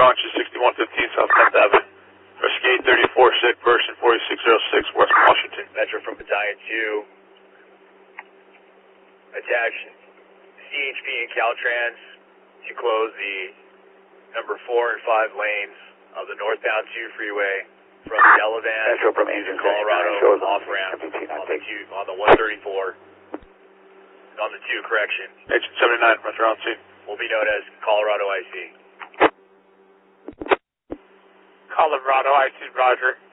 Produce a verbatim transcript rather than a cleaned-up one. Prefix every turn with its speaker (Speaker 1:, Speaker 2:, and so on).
Speaker 1: launch is sixty-one fifteen South tenth Avenue. Rescue thirty-four, sick person forty-six oh six, West Washington.
Speaker 2: Metro from Battalion two. Attach C H P and Caltrans to close the number four and five lanes of the northbound two freeway from the Delavan
Speaker 3: Metro from
Speaker 2: to
Speaker 3: Engine
Speaker 2: the Colorado off-ramp on the two, on the one thirty-four, on the two correction.
Speaker 1: Agent seventy-nine, Metro on scene.
Speaker 2: Will be known as Colorado I C.
Speaker 1: Colorado I C, Roger.